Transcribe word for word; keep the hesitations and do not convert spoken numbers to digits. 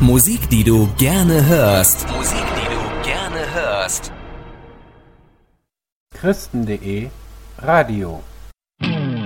Musik, die du gerne hörst. Musik, die du gerne hörst. Christen punkt de Radio